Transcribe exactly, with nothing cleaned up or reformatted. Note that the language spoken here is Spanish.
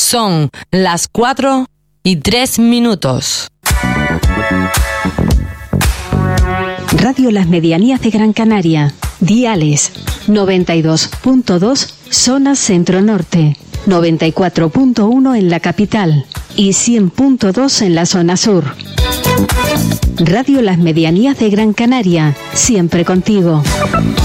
Son las cuatro y tres minutos. Radio Las Medianías de Gran Canaria. Diales noventa y dos punto dos, zona centro-norte, noventa y cuatro punto uno en la capital y cien punto dos en la zona sur. Radio Las Medianías de Gran Canaria, siempre contigo.